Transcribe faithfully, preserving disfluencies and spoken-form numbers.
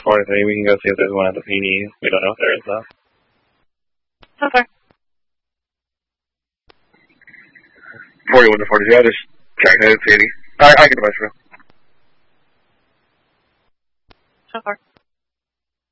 forty-three. We can go see if there's one at the P D. We don't know if there is, though. Okay. forty-one to forty-two. I just checked. I didn't see any. I, I get the vice, bro. So far.